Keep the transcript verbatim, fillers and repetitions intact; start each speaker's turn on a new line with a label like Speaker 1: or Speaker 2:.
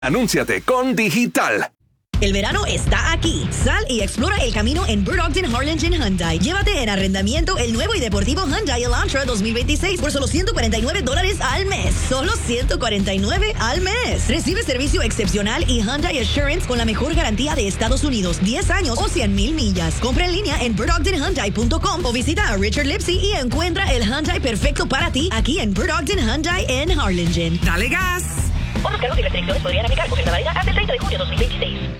Speaker 1: Anúnciate con Digital.
Speaker 2: El verano está aquí. Sal y explora el camino en Bird Ogden Harlingen Hyundai. Llévate en arrendamiento el nuevo y deportivo Hyundai Elantra dos mil veintiséis por solo ciento cuarenta y nueve dólares al mes. Solo ciento cuarenta y nueve al mes. Recibe servicio excepcional y Hyundai Assurance con la mejor garantía de Estados Unidos. diez años o cien mil millas. Compra en línea en bird ogden hyundai punto com o visita a Richard Lipsy y encuentra el Hyundai perfecto para ti aquí en Bird Ogden Hyundai en Harlingen.
Speaker 3: ¡Dale gas!
Speaker 4: Otros cargos y restricciones podrían aplicar. Oferta válida hasta el treinta de junio de dos mil veintiséis.